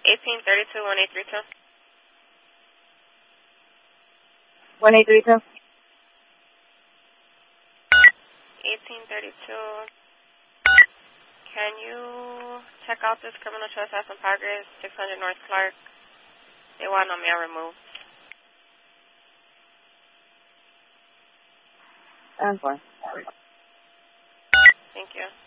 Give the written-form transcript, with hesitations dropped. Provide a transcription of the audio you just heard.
1832-1832. 1832. 1832. Can you check out this criminal trespass in progress, 600 North Clark? They want me removed. I'm fine. Thank you.